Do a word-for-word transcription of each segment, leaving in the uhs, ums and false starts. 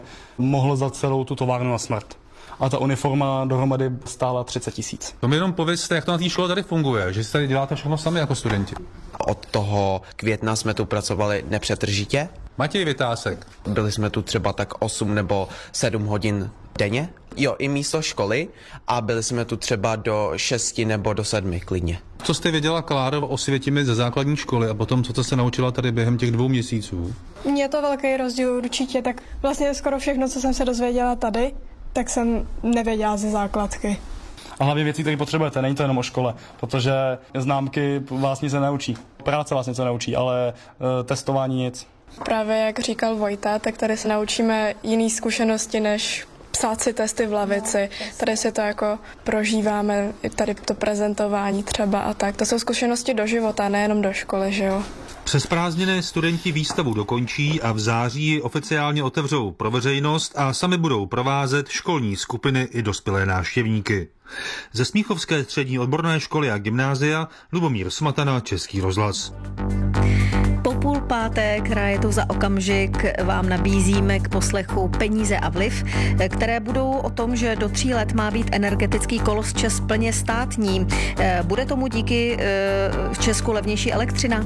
Mohl za celou tu továrnu na smrt. A ta uniforma dohromady stála třicet tisíc. To mi jenom povězte, jak to na té škole tady funguje, že si tady děláte všechno sami jako studenti. Od toho května jsme tu pracovali nepřetržitě. Matěj Vytásek. Byli jsme tu třeba tak osm nebo sedm hodin denně. Jo, i místo školy a byli jsme tu třeba do šesti nebo do sedmi klidně. Co jste věděla, Kláro, o Osvětimi ze základní školy a potom, co jste se naučila tady během těch dvou měsíců? Je to velký rozdíl určitě, tak vlastně skoro všechno, co jsem se dozvěděla tady, tak jsem nevěděla ze základky. A hlavně věcí, které potřebujete, není to jenom o škole, protože známky vás nic nenaučí. Práce vás něco naučí, ale e, testování nic. Právě jak říkal Vojta, tak tady se naučíme jiné zkušenosti, než psát si testy v lavici. Tady si to jako prožíváme, tady to prezentování třeba a tak. To jsou zkušenosti do života, nejenom do školy, že jo? Přes prázdniny studenti výstavu dokončí a v září oficiálně otevřou pro veřejnost a sami budou provázet školní skupiny i dospělé návštěvníky. Ze Smíchovské střední odborné školy a gymnázia Lubomír Smatana, Český rozhlas. Po půl páté, která je to za okamžik, vám nabízíme k poslechu Peníze a vliv, které budou o tom, že do tří let má být energetický kolos Čes plně státní. Bude tomu díky v Česku levnější elektřina?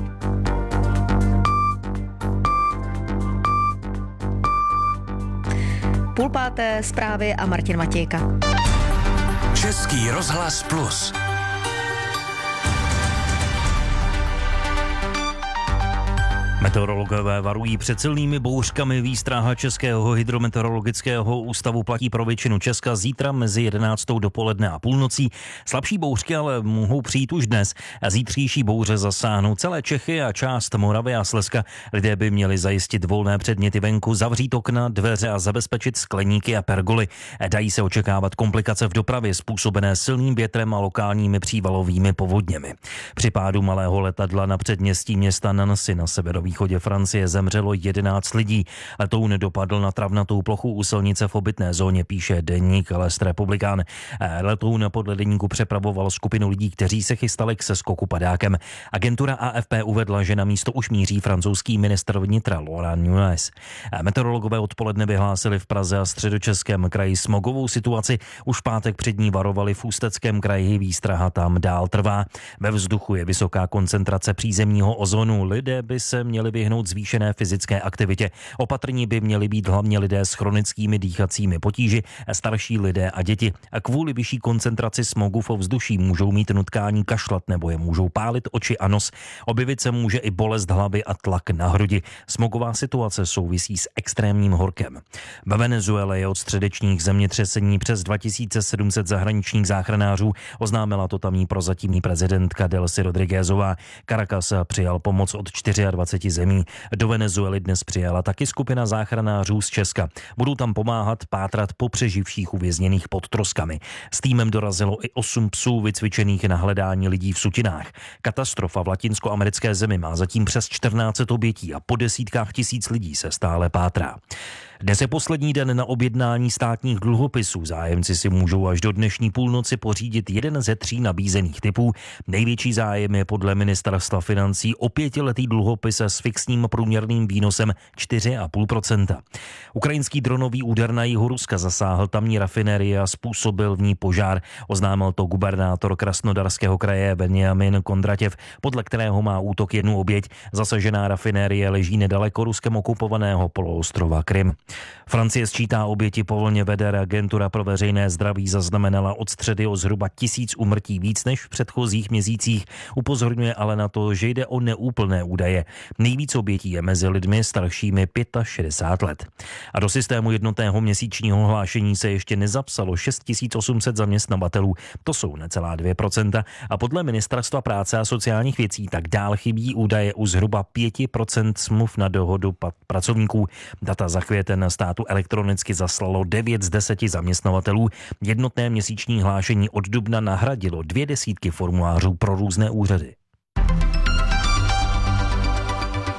Půl páté zprávy a Martin Matějka. Český rozhlas plus. Meteorologové varují před silnými bouřkami. Výstraha Českého hydrometeorologického ústavu platí pro většinu Česka zítra mezi jedenáctou dopoledne a půlnocí. Slabší bouřky ale mohou přijít už dnes. A zítřejší bouře zasáhnou celé Čechy a část Moravy a Slezska. Lidé by měli zajistit volné předměty venku, zavřít okna, dveře a zabezpečit skleníky a pergoly. Dají se očekávat komplikace v dopravě způsobené silným větrem a lokálními přívalovými povodněmi. Při pádu malého letadla na předměstí města Nancy na severovýchodě Francie zemřelo jedenáct lidí. Letoun dopadl na travnatou plochu u silnice v obytné zóně, píše deník L'Est Republicain. Letoun podle deníku přepravoval skupinu lidí, kteří se chystali k seskoku padákem. Agentura A F P uvedla, že na místo už míří francouzský ministr vnitra Laurent Nunez. Meteorologové odpoledne vyhlásili v Praze a Středočeském kraji smogovou situaci. Už v pátek před ní varovali v Ústeckém kraji, výstraha tam dál trvá. Ve vzduchu je vysoká koncentrace přízemního ozonu. Lidé by se měli vyhnout zvýšené fyzické aktivitě. Opatrní by měli být hlavně lidé s chronickými dýchacími potíži, starší lidé a děti. A kvůli vyšší koncentraci smogu v ovzduší můžou mít nutkání kašlat nebo je můžou pálit oči a nos. Objevit se může i bolest hlavy a tlak na hrudi. Smogová situace souvisí s extrémním horkem. Ve Venezuele je od středečních zemětřesení přes dva tisíce sedm set zahraničních záchranářů, oznámila to tamní prozatímní prezidentka Delcy Rodriguezová. Caracas přijal pomoc od dvacet čtyři zemí. Do Venezuely dnes přijala taky skupina záchranářů z Česka. Budou tam pomáhat pátrat po přeživších uvězněných pod troskami. S týmem dorazilo i osm psů vycvičených na hledání lidí v sutinách. Katastrofa v latinskoamerické zemi má zatím přes čtrnáct set obětí a po desítkách tisíc lidí se stále pátrá. Dnes je poslední den na objednání státních dluhopisů. Zájemci si můžou až do dnešní půlnoci pořídit jeden ze tří nabízených typů. Největší zájem je podle ministerstva financí o pětiletý dluhopis s fixním průměrným výnosem čtyři celá pět procenta. Ukrajinský dronový úder na jihu Ruska zasáhl tamní rafinérii a způsobil v ní požár. Oznámil to gubernátor Krasnodarského kraje Benjamin Kondratěv, podle kterého má útok jednu oběť. Zasažená rafinérie leží nedaleko Ruskem okupovaného poloostrova Krym. Francie sčítá oběti po vlně veder. Agentura pro veřejné zdraví zaznamenala od středy o zhruba tisíc úmrtí víc než v předchozích měsících. Upozorňuje ale na to, že jde o neúplné údaje. Nejvíc obětí je mezi lidmi staršími šedesát pět let. A do systému jednotného měsíčního hlášení se ještě nezapsalo šest tisíc osm set zaměstnavatelů. To jsou necelá dvě procenta. A podle Ministerstva práce a sociálních věcí tak dál chybí údaje u zhruba pět procent smluv na dohodu pracovníků. Data za květen na státu elektronicky zaslalo devět z deseti zaměstnavatelů. Jednotné měsíční hlášení od dubna nahradilo dvě desítky formulářů pro různé úřady.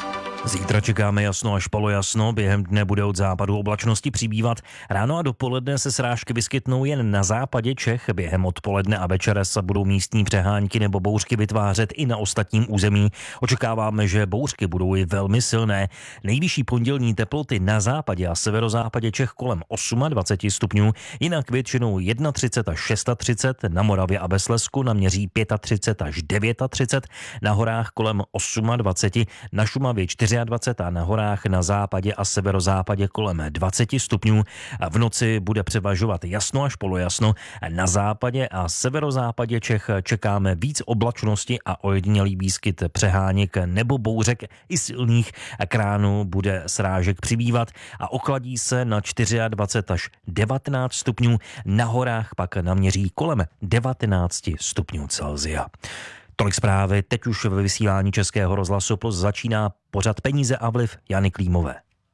Zítra čekáme jasno až polojasno, během dne bude od západu oblačnosti přibývat. Ráno a dopoledne se srážky vyskytnou jen na západě Čech, během odpoledne a večera se budou místní přehánky nebo bouřky vytvářet i na ostatním území. Očekáváme, že bouřky budou i velmi silné. Nejvyšší pondělní teploty na západě a severozápadě Čech kolem dvacet osm stupňů, jinak většinou třicet jedna až třicet šest, na Moravě a ve Slezsku naměří třicet pět až třicet devět, na horách kolem dvacet osm, na Šumavě dvacet čtyři a na horách na západě a severozápadě kolem dvacet stupňů. V noci bude převažovat jasno až polojasno. Na západě a severozápadě Čech čekáme víc oblačnosti a ojedinělý výskyt přeháněk nebo bouřek i silných. K ránu bude srážek přibývat a ochladí se na dvacet čtyři až devatenáct stupňů. Na horách pak naměří kolem devatenáct stupňů Celsia. Tolik zprávy, teď už ve vysílání Českého rozhlasu Plus začíná pořad Peníze a vliv Jany Klímové.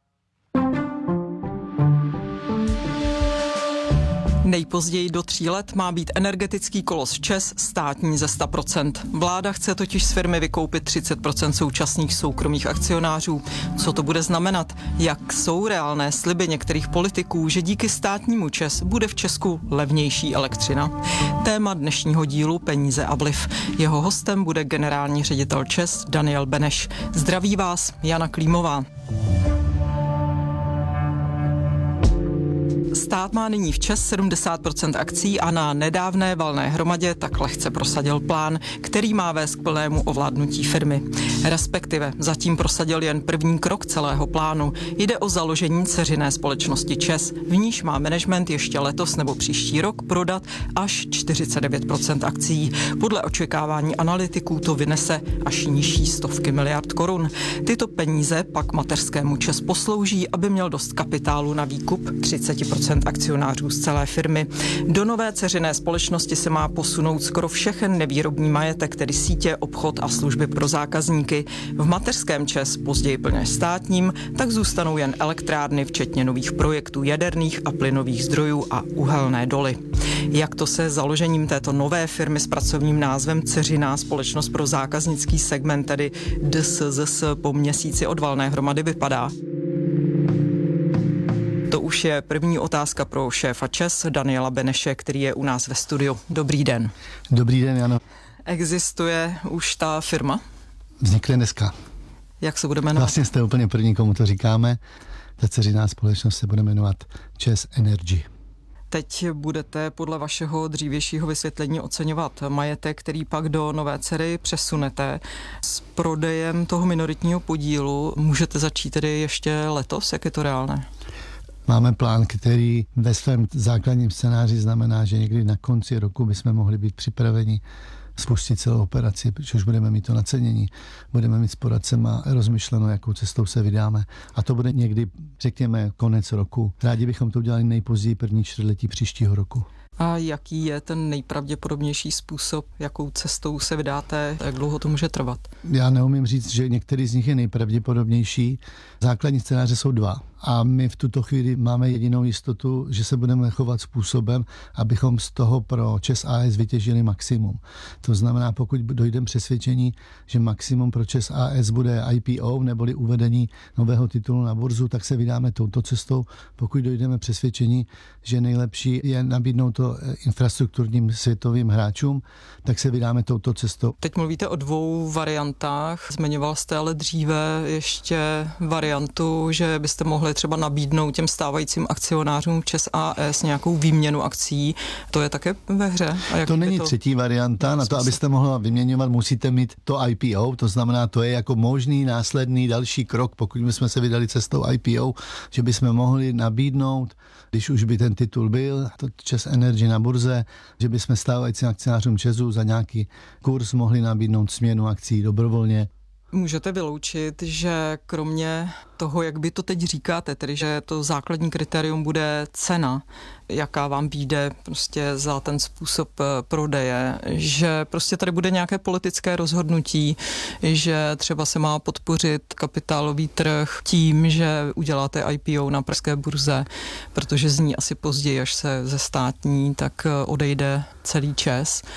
Nejpozději do tří let má být energetický kolos ČEZ státní ze sto procent. Vláda chce totiž z firmy vykoupit třicet procent současných soukromých akcionářů. Co to bude znamenat? Jak jsou reálné sliby některých politiků, že díky státnímu ČEZ bude v Česku levnější elektřina? Téma dnešního dílu Peníze a vliv. Jeho hostem bude generální ředitel ČEZ Daniel Beneš. Zdraví vás Jana Klímová. Stát má nyní v ČEZ sedmdesát procent akcí a na nedávné valné hromadě tak lehce prosadil plán, který má vést k plnému ovládnutí firmy. Respektive zatím prosadil jen první krok celého plánu. Jde o založení dceřiné společnosti ČEZ, v níž má management ještě letos nebo příští rok prodat až čtyřicet devět procent akcí. Podle očekávání analytiků to vynese až nižší stovky miliard korun. Tyto peníze pak mateřskému ČEZ poslouží, aby měl dost kapitálu na výkup třicet procent akcionářů z celé firmy. Do nové dceřiné společnosti se má posunout skoro všechen nevýrobní majetek, tedy sítě, obchod a služby pro zákazníky. V mateřském ČEZ, později plně státním, tak zůstanou jen elektrárny, včetně nových projektů jaderných a plynových zdrojů a uhelné doly. Jak to se založením této nové firmy s pracovním názvem Dceřiná společnost pro zákaznický segment, tedy D S Z S, po měsíci od valné hromady vypadá? To už je první otázka pro šéfa ČEZ Daniela Beneše, který je u nás ve studiu. Dobrý den. Dobrý den, Jano. Existuje už ta firma? Vznikne dneska. Jak se bude jmenovat? Vlastně jste úplně první, komu to říkáme. Ta dceřiná společnost se bude jmenovat ČEZ Energy. Teď budete podle vašeho dřívějšího vysvětlení oceňovat majetek, který pak do nové dcery přesunete. S prodejem toho minoritního podílu můžete začít tedy ještě letos? Jak je to reálné? Máme plán, který ve svém základním scénáři znamená, že někdy na konci roku bychom mohli být připraveni spustit celou operaci, protože už budeme mít to nacenění, budeme mít s poradcema rozmyšleno, jakou cestou se vydáme. A to bude někdy, řekněme, konec roku. Rádi bychom to udělali nejpozději první čtvrtletí příštího roku. A jaký je ten nejpravděpodobnější způsob, jakou cestou se vydáte, jak dlouho to může trvat? Já neumím říct, že některý z nich je nejpravděpodobnější. Základní scénáře jsou dva. A my v tuto chvíli máme jedinou jistotu, že se budeme chovat způsobem, abychom z toho pro ČEZ A S vytěžili maximum. To znamená, pokud dojdeme přesvědčení, že maximum pro ČEZ A S bude I P O neboli uvedení nového titulu na burzu, tak se vydáme touto cestou. Pokud dojdeme přesvědčení, že nejlepší je nabídnout to infrastrukturním světovým hráčům, tak se vydáme touto cestou. Teď mluvíte o dvou variantách. Zmiňoval jste ale dříve ještě variantu, že byste mohli třeba nabídnout těm stávajícím akcionářům ČEZ A S nějakou výměnu akcí. To je také ve hře? A jak to není to... třetí varianta. Na to, abyste mohla vyměňovat, musíte mít to I P O, to znamená, to je jako možný následný další krok, pokud bychom se vydali cestou I P O, že bychom mohli nabídnout, když už by ten titul byl, to ČEZ Energy na burze, že bychom stávajícím akcionářům ČEZu za nějaký kurz mohli nabídnout směnu akcí dobrovolně. Můžete vyloučit, že kromě toho, jak by to teď říkáte, tedy že to základní kritérium bude cena, jaká vám vyjde prostě za ten způsob prodeje, že prostě tady bude nějaké politické rozhodnutí, že třeba se má podpořit kapitálový trh tím, že uděláte I P O na pražské burze, protože z ní asi později, až se ze státní, tak odejde celý ČEZ.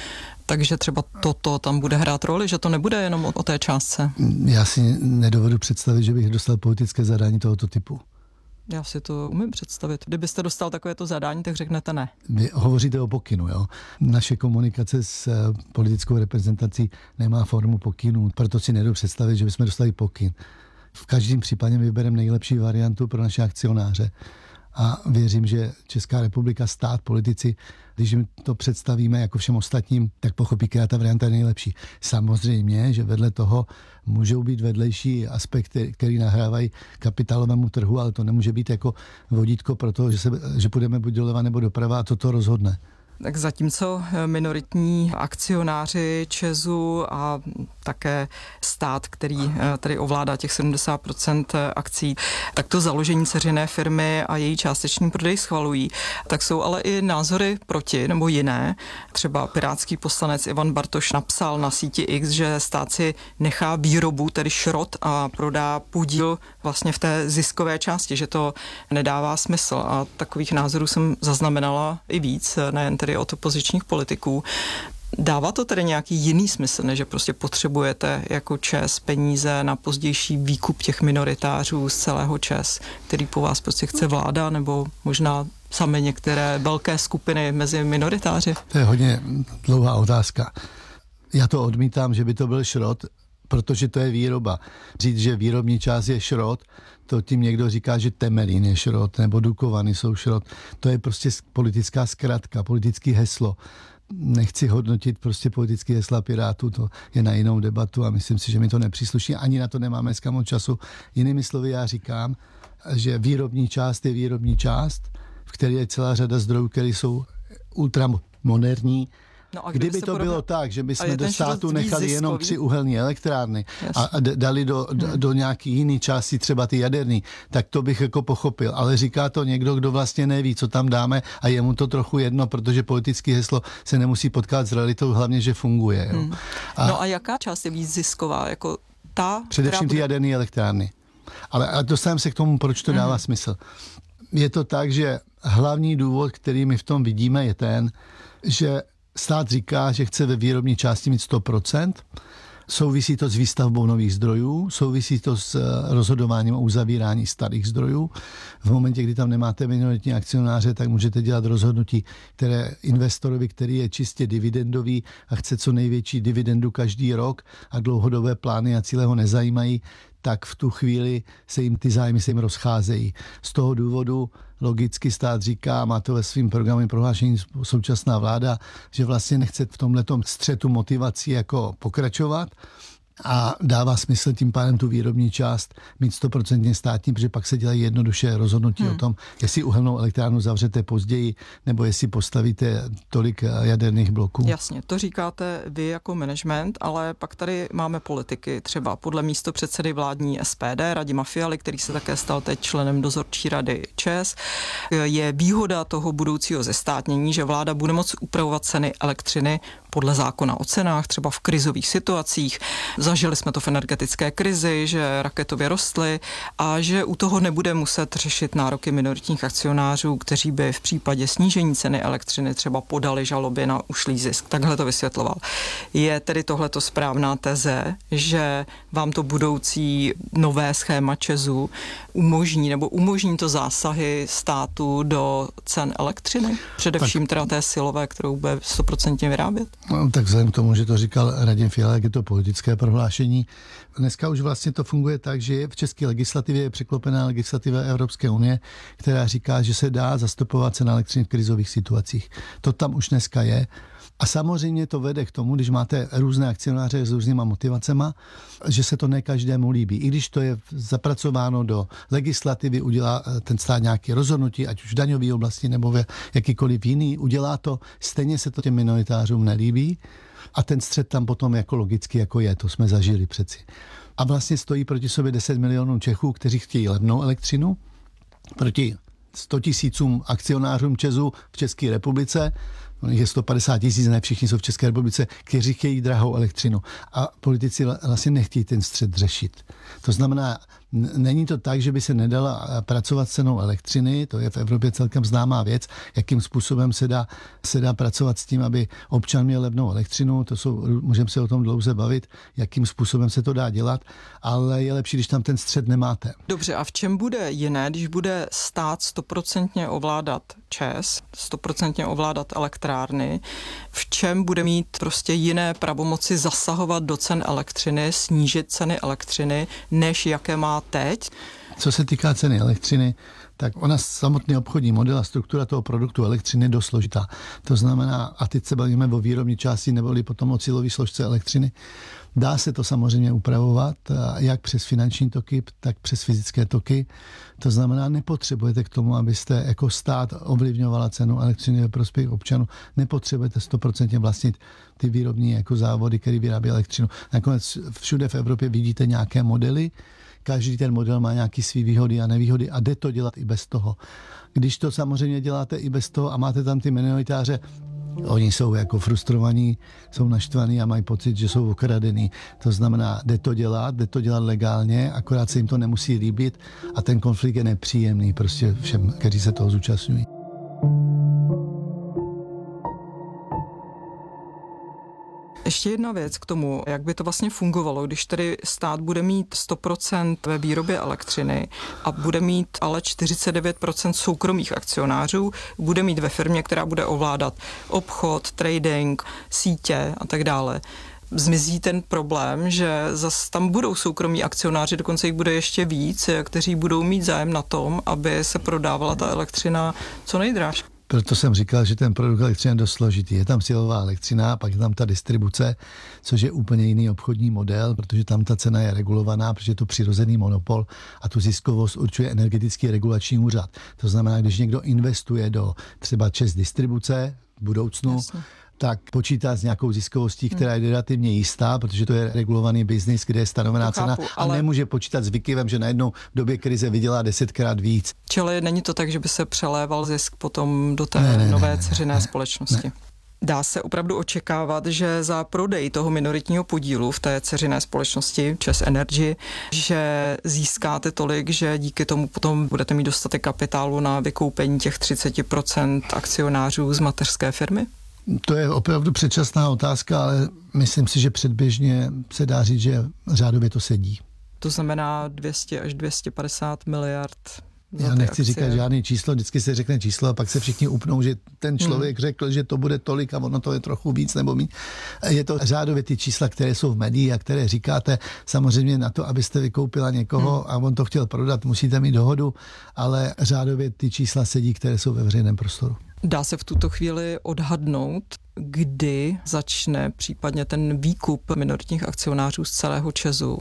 Takže třeba toto tam bude hrát roli, že to nebude jenom o, o té částce? Já si nedovedu představit, že bych dostal politické zadání tohoto typu. Já si to umím představit. Kdybyste dostal takovéto zadání, tak řeknete ne. Vy hovoříte o pokynu, jo? Naše komunikace s politickou reprezentací nemá formu pokynů, proto si nedovedu představit, že bychom dostali pokyn. V každém případě vybereme nejlepší variantu pro naše akcionáře. A věřím, že Česká republika, stát, politici, když jim to představíme jako všem ostatním, tak pochopí, která ta varianta je nejlepší. Samozřejmě, že vedle toho můžou být vedlejší aspekty, které nahrávají kapitálovému trhu, ale to nemůže být jako vodítko pro to, že, se, že půjdeme buď doleva nebo doprava a toto rozhodne. Tak zatímco minoritní akcionáři ČEZu a také stát, který tady ovládá těch sedmdesát procent akcí, tak to založení dceřiné firmy a její částečný prodej schvalují, tak jsou ale i názory proti nebo jiné. Třeba pirátský poslanec Ivan Bartoš napsal na síti X, že stát si nechá výrobu, tedy šrot, a prodá podíl vlastně v té ziskové části, že to nedává smysl. A takových názorů jsem zaznamenala i víc, nejen tedy od opozičních politiků. Dává to tedy nějaký jiný smysl, než že prostě potřebujete jako ČEZ peníze na pozdější výkup těch minoritářů z celého ČEZ, který po vás prostě chce vláda, nebo možná sami některé velké skupiny mezi minoritáři? To je hodně dlouhá otázka. Já to odmítám, že by to byl šrot, protože to je výroba. Říct, že výrobní část je šrot, to tím někdo říká, že Temelín je šrot, nebo Dukovany jsou šrot. To je prostě politická zkratka, politické heslo. Nechci hodnotit prostě politické hesla Pirátů, to je na jinou debatu a myslím si, že mi to nepřísluší, ani na to nemáme dneska moc času. Jinými slovy já říkám, že výrobní část je výrobní část, v které je celá řada zdrojů, které jsou ultramoderní. No kdyby to bylo tak, že bychom do státu nechali jenom tři uhelné elektrárny yes. a dali do, do, do nějaký jiný části, třeba ty jaderný, tak to bych jako pochopil. Ale říká to někdo, kdo vlastně neví, co tam dáme a je mu to trochu jedno, protože politické heslo se nemusí potkat s realitou, hlavně, že funguje. Jo. Hmm. A no a jaká část je víc zisková? Jako ta, především ty jaderné elektrárny. Ale, ale dostaneme se k tomu, proč to dává hmm. smysl. Je to tak, že hlavní důvod, který my v tom vidíme, je ten, že stát říká, že chce ve výrobní části mít sto procent. Souvisí to s výstavbou nových zdrojů, souvisí to s rozhodováním o uzavírání starých zdrojů. V momentě, kdy tam nemáte minoritní akcionáře, tak můžete dělat rozhodnutí, které investorovi, který je čistě dividendový a chce co největší dividendu každý rok a dlouhodobé plány a cíle ho nezajímají, tak v tu chvíli se jim ty zájmy se jim rozcházejí. Z toho důvodu logicky stát říká, má to ve svým programovém prohlášení současná vláda, že vlastně nechce v tomhletom střetu motivací jako pokračovat a dává smysl tím pádem tu výrobní část mít stoprocentně státní, protože pak se dělají jednoduše rozhodnutí hmm. o tom, jestli uhelnou elektrárnu zavřete později, nebo jestli postavíte tolik jaderných bloků. Jasně, to říkáte vy jako management, ale pak tady máme politiky, třeba podle místopředsedy vládní S P D Radima Fialy, který se také stal teď členem dozorčí rady ČEZ. Je výhoda toho budoucího zestátnění, že vláda bude moct upravovat ceny elektřiny podle zákona o cenách, třeba v krizových situacích. Zažili jsme to v energetické krizi, že raketově rostly a že u toho nebude muset řešit nároky minoritních akcionářů, kteří by v případě snížení ceny elektřiny třeba podali žaloby na ušlý zisk. Takhle to vysvětloval. Je tedy tohleto správná teze, že vám to budoucí nové schéma ČEZu umožní nebo umožní to zásahy státu do cen elektřiny? Především teda té silové, kterou bude stoprocentně vyrábět? No, tak vzhledem k tomu, že to říkal Radim Fiala, jak je to politické prohlášení. Dneska už vlastně to funguje tak, že v české legislativě je překlopená legislativa Evropské unie, která říká, že se dá zastupovat cena elektřiny v krizových situacích. To tam už dneska je. A samozřejmě to vede k tomu, když máte různé akcionáře s různýma motivacema, že se to ne každému líbí. I když to je zapracováno do legislativy, udělá ten stát nějaké rozhodnutí, ať už v daňové oblasti nebo v jakýkoliv jiný, udělá to, stejně se to těm minoritářům nelíbí a ten střet tam potom jako logicky jako je, to jsme zažili přeci. A vlastně stojí proti sobě deset milionů Čechů, kteří chtějí levnou elektřinu, proti sto tisícům akcionářům ČEZu v České republice, je sto padesát tisíc, ne všichni jsou v České republice, kteří chtějí drahou elektřinu. A politici vlastně nechtějí ten střet řešit. To znamená, Není to tak, že by se nedala pracovat s cenou elektřiny, to je v Evropě celkem známá věc, jakým způsobem se dá, se dá pracovat s tím, aby občan měl levnou elektřinu, to jsou, můžeme se o tom dlouze bavit, jakým způsobem se to dá dělat, ale je lepší, když tam ten střed nemáte. Dobře, a v čem bude jiné, když bude stát stoprocentně ovládat ČEZ, stoprocentně ovládat elektrárny, v čem bude mít prostě jiné pravomoci zasahovat do cen elektřiny, snížit ceny elektřiny, než jaké má teď? Co se týká ceny elektřiny, tak ona samotný obchodní model a struktura toho produktu elektřiny je dost složitá. To znamená, a teď se bavíme o výrobní části neboli potom o cílové složce elektřiny, dá se to samozřejmě upravovat, jak přes finanční toky, tak přes fyzické toky. To znamená, nepotřebujete k tomu, abyste jako stát ovlivňovala cenu elektřiny ve prospěch občanů. Nepotřebujete sto procent vlastnit ty výrobní jako závody, které vyrábí elektřinu. Nakonec všude v Evropě vidíte nějaké modely, každý ten model má nějaké svý výhody a nevýhody a jde to dělat i bez toho. Když to samozřejmě děláte i bez toho a máte tam ty minoritáře, oni jsou jako frustrovaní, jsou naštvaní a mají pocit, že jsou okradení. To znamená, jde to dělat, jde to dělat legálně, akorát se jim to nemusí líbit a ten konflikt je nepříjemný prostě všem, kteří se toho zúčastňují. Ještě jedna věc k tomu, jak by to vlastně fungovalo, když tedy stát bude mít sto procent ve výrobě elektřiny a bude mít ale čtyřicet devět procent soukromých akcionářů, bude mít ve firmě, která bude ovládat obchod, trading, sítě a tak dále. Zmizí ten problém, že zase tam budou soukromí akcionáři, dokonce jich bude ještě víc, kteří budou mít zájem na tom, aby se prodávala ta elektřina co nejdráž. Proto jsem říkal, že ten produkt elektřiny je dost složitý. Je tam silová elektřina, pak je tam ta distribuce, což je úplně jiný obchodní model, protože tam ta cena je regulovaná, protože je to přirozený monopol a tu ziskovost určuje Energetický regulační úřad. To znamená, když někdo investuje do třeba ČEZ distribuce v budoucnu, Jasně. tak počítá s nějakou ziskovostí, která je relativně jistá, protože to je regulovaný biznis, kde je stanovená to chápu, cena a ale... nemůže počítat s výkyvem, že najednou v době krize vydělá desetkrát víc. Čili není to tak, že by se přeléval zisk potom do té ne, ne, nové ne, dceřiné ne, společnosti? Ne. Dá se opravdu očekávat, že za prodej toho minoritního podílu v té dceřiné společnosti ČEZ Energy, že získáte tolik, že díky tomu potom budete mít dostatek kapitálu na vykoupení těch třicet procent akcionářů z mateřské firmy? To je opravdu předčasná otázka, ale myslím si, že předběžně se dá říct, že řádově to sedí. To znamená dvě stě až dvě stě padesát miliard. Já nechci akcie. říkat žádný číslo, vždycky se řekne číslo a pak se všichni upnou, že ten člověk hmm. řekl, že to bude tolik a ono to je trochu víc nebo míň. Je to řádově ty čísla, které jsou v médiích a které říkáte. Samozřejmě na to, abyste vykoupila někoho hmm. a on to chtěl prodat, musíte mít dohodu, ale řádově ty čísla sedí, které jsou ve veřejném prostoru. Dá se v tuto chvíli odhadnout, kdy začne případně ten výkup minoritních akcionářů z celého ČEZu?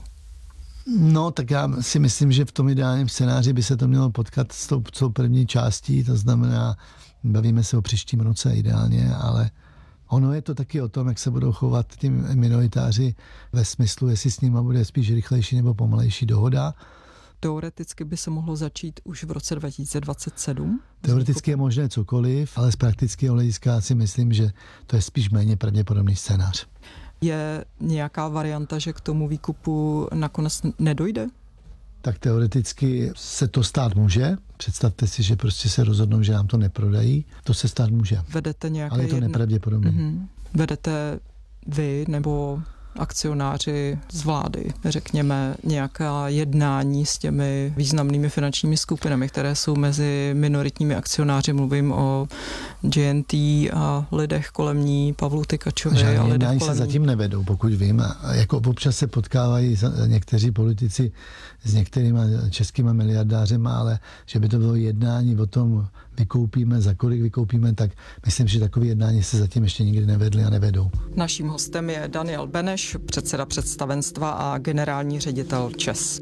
No, tak já si myslím, že v tom ideálním scénáři by se to mělo potkat s tou, s tou první částí, to znamená, bavíme se o příštím roce ideálně, ale ono je to taky o tom, jak se budou chovat ti minoritáři ve smyslu, jestli s nimi bude spíš rychlejší nebo pomalejší dohoda. Teoreticky by se mohlo začít už v roce dva tisíce dvacet sedm? Teoreticky je možné cokoliv, ale z praktického hlediska si myslím, že to je spíš méně pravděpodobný scénář. Je nějaká varianta, že k tomu výkupu nakonec nedojde? Tak teoreticky se to stát může. Představte si, že prostě se rozhodnou, že nám to neprodají. To se stát může. Vedete nějaké ale je to jedna... nepravděpodobné. Mm-hmm. Vedete vy nebo akcionáři z vlády, řekněme, nějaká jednání s těmi významnými finančními skupinami, které jsou mezi minoritními akcionáři. Mluvím o G N T a lidech kolem ní, Pavlu Tykačovi Žádný a lidech jednání kolem se ní. zatím nevedou, pokud vím. A jako občas se potkávají někteří politici s některými českými miliardářema, ale že by to bylo jednání o tom, vykoupíme, za kolik vykoupíme, tak myslím, že takové jednání se zatím ještě nikdy nevedly a nevedou. Naším hostem je Daniel Beneš, předseda představenstva a generální ředitel ČEZ.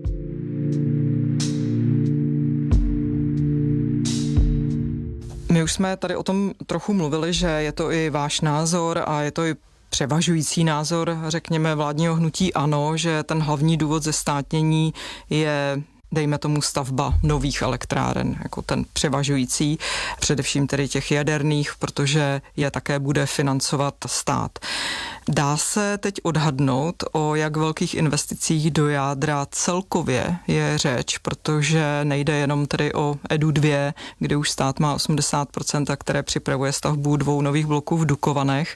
My už jsme tady o tom trochu mluvili, že je to i váš názor a je to i převažující názor, řekněme, vládního hnutí ANO, že ten hlavní důvod zestátnění je dejme tomu stavba nových elektráren, jako ten převažující, především tedy těch jaderných, protože je také bude financovat stát. Dá se teď odhadnout, o jak velkých investicích do jádra celkově je řeč, protože nejde jenom tedy o E D U dva, kde už stát má osmdesát procent, a které připravuje stavbu dvou nových bloků v Dukovanech,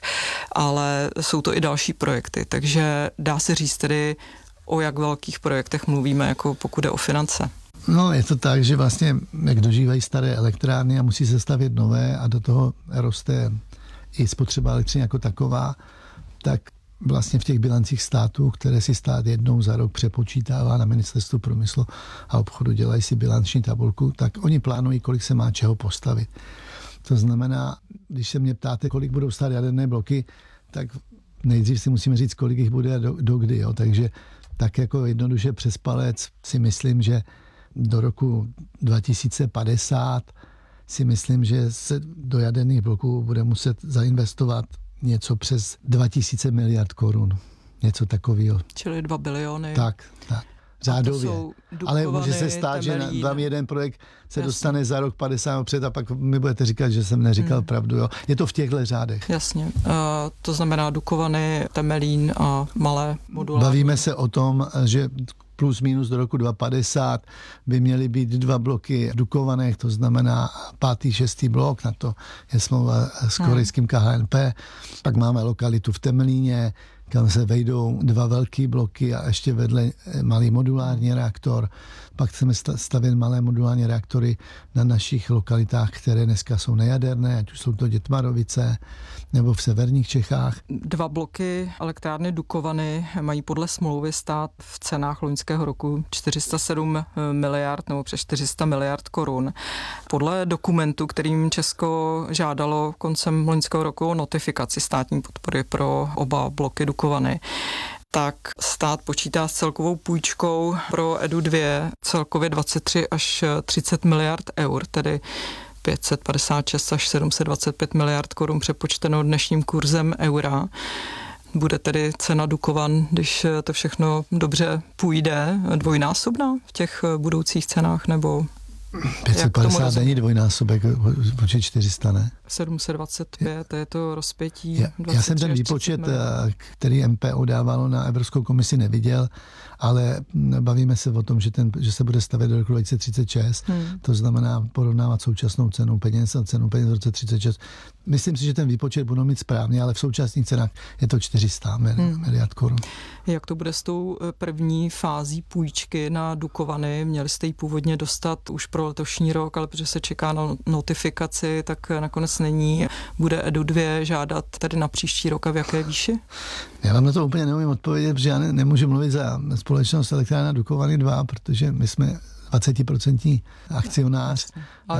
ale jsou to i další projekty, takže dá se říct tedy, o jak velkých projektech mluvíme, jako pokud jde o finance. No, je to tak, že vlastně jak dožívají staré elektrárny a musí se stavět nové a do toho roste i spotřeba elektřiny jako taková, tak vlastně v těch bilancích států, které si stát jednou za rok přepočítává na Ministerstvu průmyslu a obchodu, dělají si bilanční tabulku, tak oni plánují, kolik se má čeho postavit. To znamená, když se mě ptáte, kolik budou stát jaderné bloky, tak nejdřív si musíme říct, kolik jich bude a do, do kdy. Jo. Takže tak jako jednoduše přes palec si myslím, že do roku dva tisíce padesát si myslím, že se do jaderných bloků bude muset zainvestovat něco přes dva tisíce miliard korun. Něco takového. Čili dva biliony. Tak, tak. Řádově. Ale může se stát, Temelín. že vám jeden projekt se Jasně. dostane za rok padesát před a pak mi budete říkat, že jsem neříkal hmm. pravdu. Jo. Je to v těchto řádech. Jasně. Uh, to znamená Dukovany, Temelín a malé modulární. Bavíme se o tom, že plus minus do roku dva tisíce padesát by měly být dva bloky v Dukovanech, to znamená pátý, šestý blok, na to je smlouva s korejským K H N P. Pak máme lokalitu v Temelíně, kam se vejdou dva velký bloky a ještě vedle malý modulární reaktor. Pak chceme stavět malé modulární reaktory na našich lokalitách, které dneska jsou nejaderné, ať už jsou to Dětmarovice nebo v severních Čechách. Dva bloky elektrárny Dukovany mají podle smlouvy stát v cenách loňského roku čtyři sta sedm miliard nebo přes čtyři sta miliard korun. Podle dokumentu, kterým Česko žádalo koncem loňského roku o notifikaci státní podpory pro oba bloky Dukovany, tak stát počítá s celkovou půjčkou pro E D U dva celkově dvacet tři až třicet miliard eur, tedy pět set padesát šest až sedm set dvacet pět miliard korun přepočteno dnešním kurzem eura. Bude tedy cena Dukovan, když to všechno dobře půjde, dvojnásobná v těch budoucích cenách, nebo pět set padesát není dvojnásobek, počet čtyři sta, ne? sedm set dvacet pět, je to rozpětí. Já, já jsem ten výpočet, který M P O dávalo na Evropskou komisi, neviděl, ale bavíme se o tom, že, ten, že se bude stavět do roku dva tisíce třicet šest, hmm. to znamená porovnávat současnou cenu peněz a cenu peněz v roce třicet šest. Myslím si, že ten výpočet budou mít správně, ale v současných cenách je to čtyři sta hmm. miliard korun. Jak to bude s tou první fází půjčky na Dukovany? Měli jste ji původně dostat už pro letošní rok, ale protože se čeká na notifikaci, tak nakonec není. Bude E D U dva žádat tedy na příští rok a v jaké výši? Já vám na to úplně neumím odpovědět, protože já ne, nemůžu mluvit za společnost Elektrárna Dukovany dva, protože my jsme dvacet procent akcionář.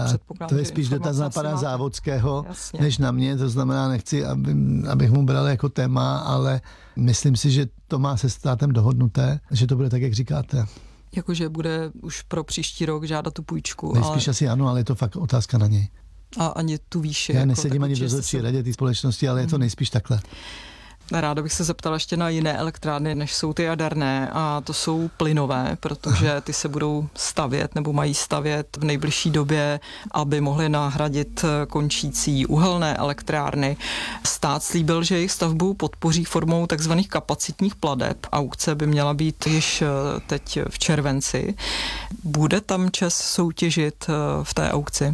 To je spíš dotaz na pana Závodského, Jasně. než na mě. To znamená, nechci, aby, abych mu bral jako téma, ale myslím si, že to má se státem dohodnuté, že to bude tak, jak říkáte. Jakože bude už pro příští rok žádat tu půjčku. Nejspíš ale... asi ano, ale je to fakt otázka na něj. A ani tu výši. Já jako nesedím ani v dozorčí radě té společnosti, ale je to nejspíš takhle. Ráda bych se zeptala ještě na jiné elektrárny, než jsou ty jaderné, a to jsou plynové, protože ty se budou stavět nebo mají stavět v nejbližší době, aby mohly nahradit končící uhelné elektrárny. Stát slíbil, že jejich stavbu podpoří formou takzvaných kapacitních plateb. Aukce by měla být již teď v červenci. Bude tam ČEZ soutěžit v té aukci?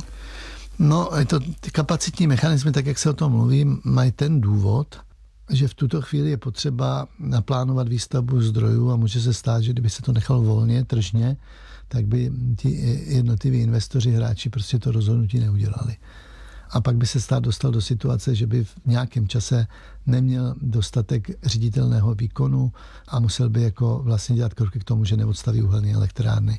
No, je to, ty kapacitní mechanismy, tak jak se o tom mluví, mají ten důvod, že v tuto chvíli je potřeba naplánovat výstavbu zdrojů a může se stát, že kdyby se to nechalo volně, tržně, tak by ti jednotliví investoři, hráči prostě to rozhodnutí neudělali. A pak by se stát dostal do situace, že by v nějakém čase neměl dostatek ředitelného výkonu a musel by jako vlastně dělat kroky k tomu, že neodstaví uhelné elektrárny.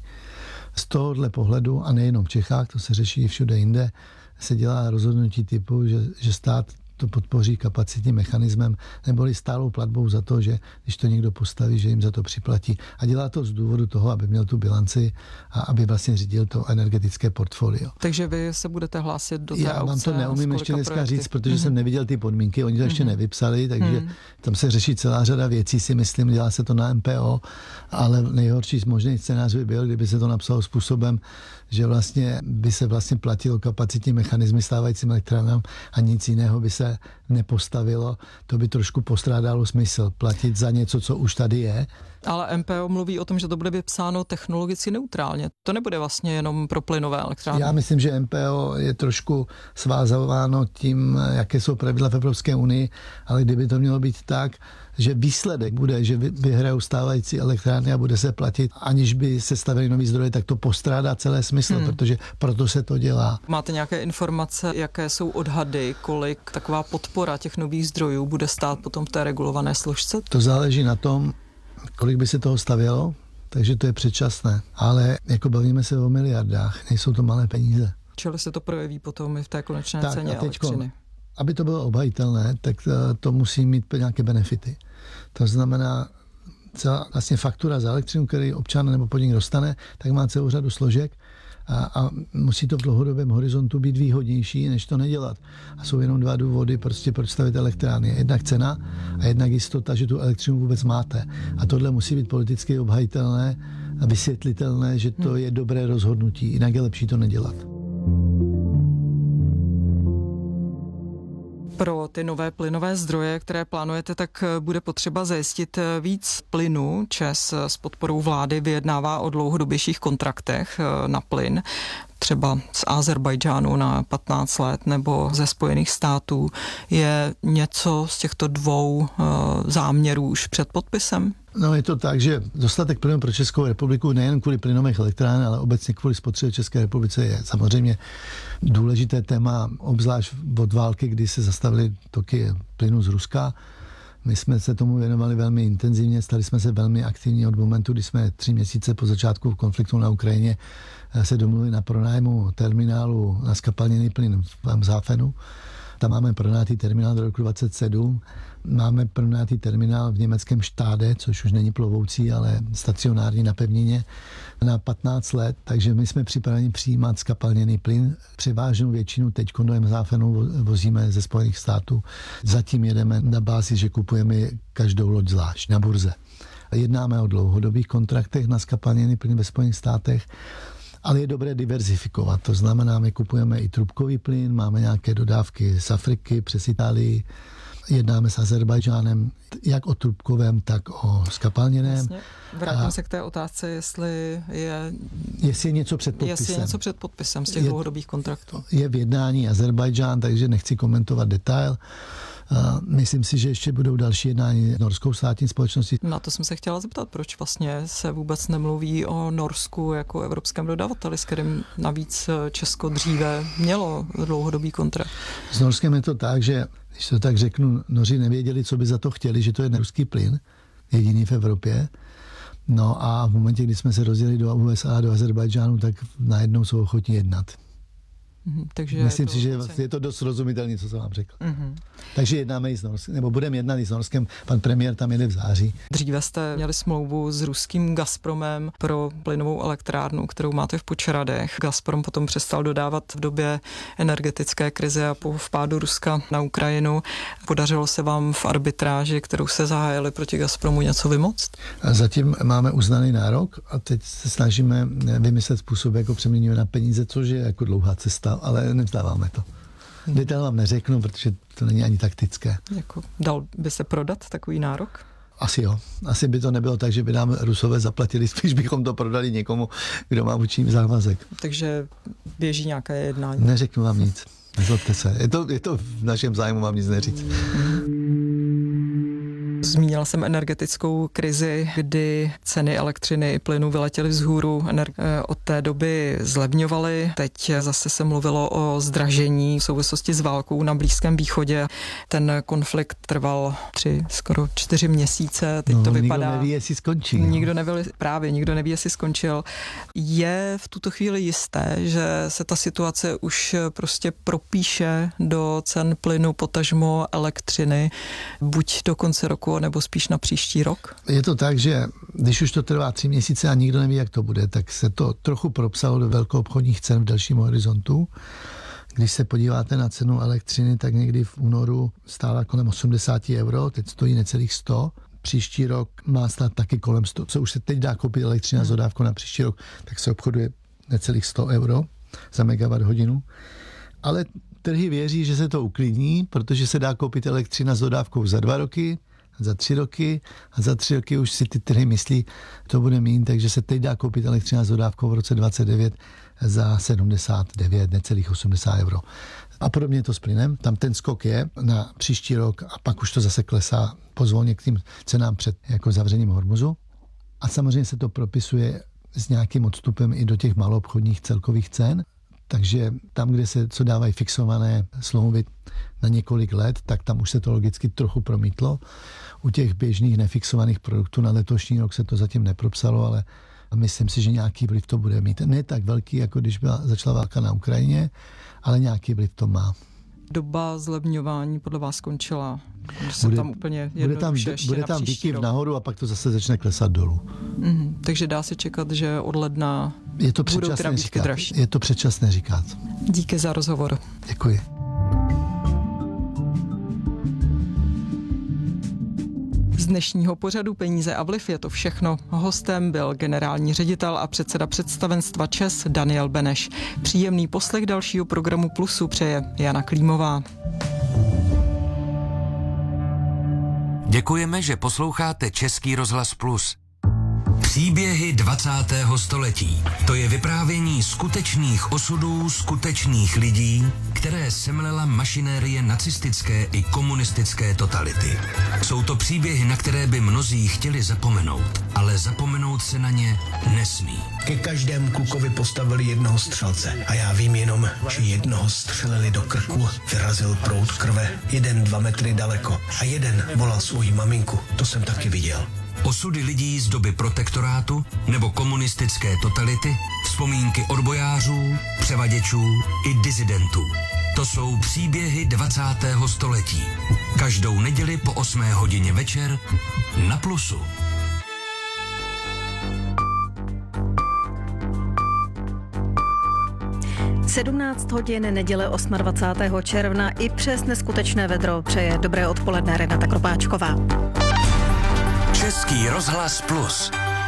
Z tohohle pohledu, a nejenom v Čechách, to se řeší i všude jinde, se dělá rozhodnutí typu, že, že stát to podpoří kapacitním mechanismem neboli stálou platbou za to, že když to někdo postaví, že jim za to připlatí. A dělá to z důvodu toho, aby měl tu bilanci a aby vlastně řídil to energetické portfolio. Takže vy se budete hlásit do té Já vám aukce to neumím ještě dneska projekty? říct, protože mm-hmm. jsem neviděl ty podmínky, oni to ještě mm-hmm. nevypsali, takže mm. tam se řeší celá řada věcí, si myslím, dělá se to na M P O, ale nejhorší možný scénář by byl, kdyby se to napsalo způsobem, že vlastně by se vlastně platilo kapacitní mechanismy stávajícím elektrárnám a nic jiného by se nepostavilo. To by trošku postrádalo smysl platit za něco, co už tady je. Ale M P O mluví o tom, že to bude vypsáno technologicky neutrálně. To nebude vlastně jenom pro plynové elektrárny. Já myslím, že M P O je trošku svázováno tím, jaké jsou pravidla v Evropské unii, ale kdyby to mělo být tak, že výsledek bude, že vyhrajou stávající elektrárny a bude se platit, aniž by se stavili nový zdroje, tak to postrádá celé smysl, hmm. protože proto se to dělá. Máte nějaké informace, jaké jsou odhady, kolik taková podpora těch nových zdrojů bude stát potom v té regulované složce? To záleží na tom, kolik by se toho stavělo, takže to je předčasné. Ale jako bavíme se o miliardách, nejsou to malé peníze. Čili se to projeví potom i v té konečné tak, ceně teďko, elektřiny. Aby to bylo obhajitelné, tak to musí mít nějaké benefity. To znamená, celá vlastně faktura za elektřinu, který občan nebo podnik dostane, tak má celou řadu složek a, a musí to v dlouhodobém horizontu být výhodnější, než to nedělat. A jsou jenom dva důvody, prostě proč stavit elektrárny. Jednak cena a jednak jistota, že tu elektřinu vůbec máte. A tohle musí být politicky obhajitelné a vysvětlitelné, že to je dobré rozhodnutí, jinak je lepší to nedělat. Pro ty nové plynové zdroje, které plánujete, tak bude potřeba zajistit víc plynu. ČEZ s podporou vlády vyjednává o dlouhodobějších kontraktech na plyn, třeba z Azerbajdžánu na patnáct let nebo ze Spojených států. Je něco z těchto dvou záměrů už před podpisem? No je to tak, že dostatek plynu pro Českou republiku nejen kvůli plynových elektráren, ale obecně kvůli spotřebě České republice je samozřejmě důležité téma, obzvlášť od války, kdy se zastavily toky plynu z Ruska. My jsme se tomu věnovali velmi intenzivně, stali jsme se velmi aktivní od momentu, kdy jsme tři měsíce po začátku konfliktu na Ukrajině se domluvili na pronájmu terminálu na skapalněný plyn v Záfenu. Tam máme pronajatý terminál do roku dvacet sedm. Máme pronajatý terminál v německém Štáde, což už není plovoucí, ale stacionární na pevnině, na patnáct let, takže my jsme připraveni přijímat skapalněný plyn. Převážnou většinu teď do Záfenu vozíme ze Spojených států. Zatím jedeme na bázi, že kupujeme každou loď zvlášť na burze. Jednáme o dlouhodobých kontraktech na skapalněný plyn ve Spojených státech, ale je dobré diverzifikovat. To znamená, my kupujeme i trubkový plyn, máme nějaké dodávky z Afriky přes Itálii, jednáme s Azerbajdžánem jak o trubkovém, tak o skapalněném. Jasně. Vrátím a se k té otázce, jestli je, jestli je něco před podpisem. Jestli je něco před podpisem z těch je, dlouhodobých kontraktů. Je v jednání Azerbajdžán, takže nechci komentovat detail. Uh, myslím si, že ještě budou další jednání s norskou státní společností. Na to jsem se chtěla zeptat, proč vlastně se vůbec nemluví o Norsku jako evropském dodavateli, s kterým navíc Česko dříve mělo dlouhodobý kontrakt. S Norskem je to tak, že když to tak řeknu, Noři nevěděli, co by za to chtěli, že to je ruský plyn, jediný v Evropě. No a v momentě, kdy jsme se rozjeli do U S A, do Azerbajdžánu, tak najednou jsou ochotní jednat. Mm, takže Myslím to si, že vlastně je to dost rozumitelné, co jsem vám řekl. Mm-hmm. Takže jednáme i s Norskem, nebo budeme jednat i s Norskem. Pan premiér tam jede v září. Dříve jste měli smlouvu s ruským Gazpromem pro plynovou elektrárnu, kterou máte v Počeradech. Gazprom potom přestal dodávat v době energetické krize a po vpádu Ruska na Ukrajinu. Podařilo se vám v arbitráži, kterou se zahájili proti Gazpromu, něco vymoct? A zatím máme uznaný nárok a teď se snažíme vymyslet způsob, jako přeměníme na peníze, což je jako dlouhá cesta, ale nevzdáváme to. Hmm. Detail vám neřeknu, protože to není ani taktické. Jako, dal by se prodat takový nárok? Asi jo. Asi by to nebylo tak, že by nám Rusové zaplatili, spíš bychom to prodali někomu, kdo má vůči závazek. Takže běží nějaké jednání? Neřeknu vám nic. Nezlobte se. Je to, je to v našem zájmu vám nic neříct. Z Zmínila jsem energetickou krizi, kdy ceny elektřiny i plynu vyletěly vzhůru. Od té doby zlevňovaly. Teď zase se mluvilo o zdražení v souvislosti s válkou na Blízkém východě. Ten konflikt trval tři, skoro čtyři měsíce. Teď no, to vypadá... Nikdo neví, jestli skončí. Nikdo neví, právě nikdo neví, jestli skončil. Je v tuto chvíli jisté, že se ta situace už prostě propíše do cen plynu, potažmo elektřiny, buď do konce roku, nebo spíš na příští rok? Je to tak, že když už to trvá tři měsíce a nikdo neví, jak to bude, tak se to trochu propsalo do velkoobchodních cen v dalším horizontu. Když se podíváte na cenu elektřiny, tak někdy v únoru stála kolem osmdesát euro, teď stojí necelých sto. Příští rok má stát taky kolem sto. Co už se teď dá koupit elektřina z dodávkou na příští rok, tak se obchoduje necelých sto euro za megawatt hodinu. Ale trhy věří, že se to uklidní, protože se dá koupit elektřina s dodávkou za dva roky, za tři roky a za tři roky už si ty trhy myslí, to bude míň, takže se teď dá koupit elektřina s dodávkou v roce dvacet devět za sedmdesát devět, necelých osmdesát euro. A podobně to s plynem, tam ten skok je na příští rok a pak už to zase klesá pozvolně k tím cenám před jako zavřením Hormuzu. A samozřejmě se to propisuje s nějakým odstupem i do těch maloobchodních celkových cen. Takže tam, kde se co dávají fixované smlouvy na několik let, tak tam už se to logicky trochu promítlo. U těch běžných nefixovaných produktů na letošní rok se to zatím nepropsalo, ale myslím si, že nějaký vliv to bude mít. Ne tak velký, jako když byla, začala válka na Ukrajině, ale nějaký vliv to má. Doba zlevňování podle vás skončila? Se Bude tam úplně bude tam, bude tam výkyv nahoru a pak to zase začne klesat dolů. Mm, takže dá se čekat, že od ledna je to budou teda říkat. dražší. Je to předčasné říkat. Díky za rozhovor. Děkuji. Z dnešního pořadu Peníze a vliv je to všechno. Hostem byl generální ředitel a předseda představenstva ČEZ Daniel Beneš. Příjemný poslech dalšího programu Plusu přeje Jana Klímová. Děkujeme, že posloucháte Český rozhlas Plus. Příběhy dvacátého století. To je vyprávění skutečných osudů skutečných lidí, které semlela mašinérie nacistické i komunistické totality. Jsou to příběhy, na které by mnozí chtěli zapomenout, ale zapomenout se na ně nesmí. Ke každému klukovi postavili jednoho střelce a já vím jenom, že jednoho střelili do krku, vyrazil proud krve, jeden dva metry daleko a jeden volal svoji maminku, to jsem taky viděl. Osudy lidí z doby protektorátu nebo komunistické totality, vzpomínky odbojářů, převaděčů i disidentů. To jsou příběhy dvacátého století. Každou neděli po osmé hodině večer na Plusu. sedmnáct hodin neděle dvacátého osmého června i přes neskutečné vedro přeje dobré odpoledne Renata Kropáčková. Český rozhlas Plus.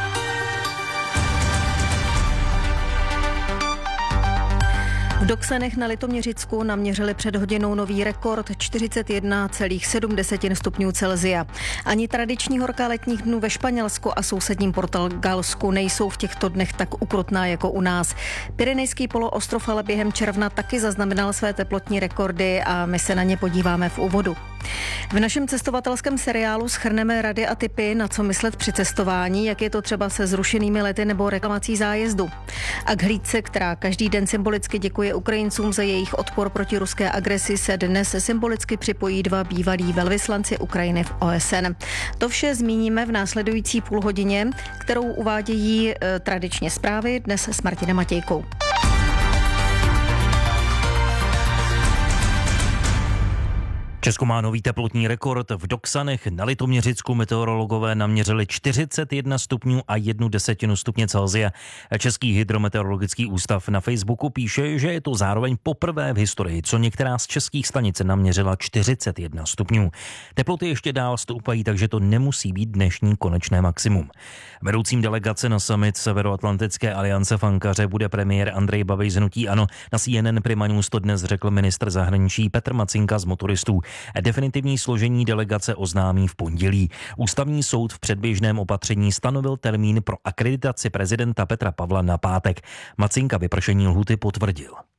V Doksanech na Litoměřicku naměřili před hodinou nový rekord čtyřicet jedna celá sedm stupňů Celsia. Ani tradiční horká letních dnů ve Španělsku a sousedním Portugalsku nejsou v těchto dnech tak ukrutná jako u nás. Pyrenejský poloostrov ale během června taky zaznamenal své teplotní rekordy a my se na ně podíváme v úvodu. V našem cestovatelském seriálu shrneme rady a tipy, na co myslet při cestování, jak je to třeba se zrušenými lety nebo reklamací zájezdu. A k hlídce, která každý den symbolicky děkuje Ukrajincům za jejich odpor proti ruské agresi, se dnes symbolicky připojí dva bývalí velvyslanci Ukrajiny v O S N. To vše zmíníme v následující půlhodině, kterou uvádějí e, tradičně zprávy dnes s Martinem Matějkou. Česko má nový teplotní rekord. V Doksanech na Litoměřicku meteorologové naměřili čtyřicet jedna stupňů a jednu desetinu stupně Celsia. Český hydrometeorologický ústav na Facebooku píše, že je to zároveň poprvé v historii, co některá z českých stanic naměřila čtyřicet jedna stupňů. Teploty ještě dál stoupají, takže to nemusí být dnešní konečné maximum. Vedoucím delegace na summit Severoatlantické aliance v Ankaře bude premiér Andrej Babiš z hnutí ANO. Na C N N Prima News to dnes řekl ministr zahraničí Petr Macinka z Motoristů. Definitivní složení delegace oznámí v pondělí. Ústavní soud v předběžném opatření stanovil termín pro akreditaci prezidenta Petra Pavla na pátek. Macinka vypršení lhůty potvrdil.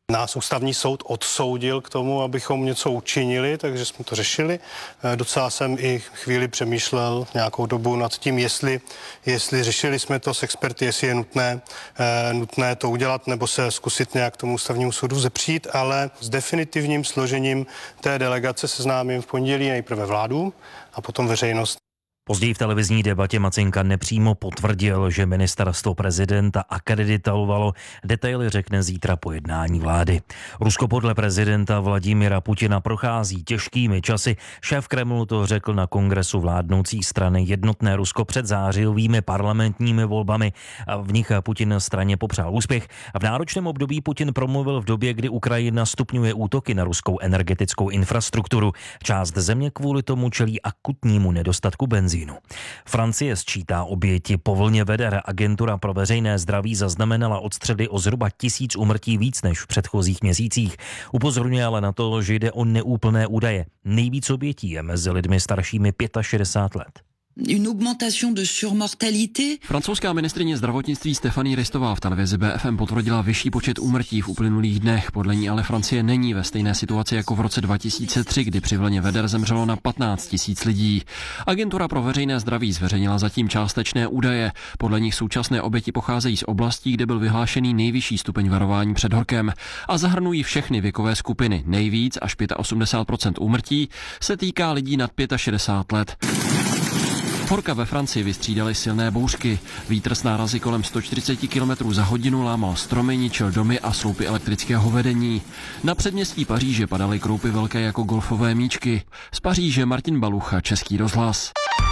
Nás ústavní soud odsoudil k tomu, abychom něco učinili, takže jsme to řešili. Docela jsem i chvíli přemýšlel nějakou dobu nad tím, jestli, jestli řešili jsme to s experty, jestli je nutné, nutné to udělat nebo se zkusit nějak tomu ústavnímu soudu zepřít, ale s definitivním složením té delegace seznámím v pondělí nejprve vládu a potom veřejnost. Později v televizní debatě Macinka nepřímo potvrdil, že ministerstvo prezidenta akreditovalo. Detaily řekne zítra po jednání vlády. Rusko podle prezidenta Vladimira Putina prochází těžkými časy. Šéf Kremlu to řekl na kongresu vládnoucí strany Jednotné Rusko před zářijovými parlamentními volbami. V nich Putin straně popřál úspěch. V náročném období Putin promluvil v době, kdy Ukrajina stupňuje útoky na ruskou energetickou infrastrukturu. Část země kvůli tomu čelí akutnímu nedostatku benzínu. Francie sčítá oběti po vlně veder. Agentura pro veřejné zdraví zaznamenala od středy o zhruba tisíc úmrtí víc než v předchozích měsících. Upozorňuje ale na to, že jde o neúplné údaje. Nejvíc obětí je mezi lidmi staršími šedesát pět let. Une augmentation de surmortalité. Francouzská ministryně zdravotnictví Stéphanie Ristová v televizi B F M potvrdila vyšší počet úmrtí v uplynulých dnech. Podle ní ale Francie není ve stejné situaci jako v roce dva tisíce tři, kdy při vlně veder zemřelo na patnáct tisíc lidí. Agentura pro veřejné zdraví zveřejnila zatím částečné údaje. Podle nich současné oběti pocházejí z oblastí, kde byl vyhlášený nejvyšší stupeň varování před horkem a zahrnují všechny věkové skupiny. Nejvíc až osmdesát pět procent úmrtí se týká lidí nad šedesát pět let. Horka ve Francii vystřídaly silné bouřky. Vítr s nárazy kolem sto čtyřicet kilometrů za hodinu lámal stromy, ničil domy a sloupy elektrického vedení. Na předměstí Paříže padaly kroupy velké jako golfové míčky. Z Paříže Martin Balucha, Český rozhlas.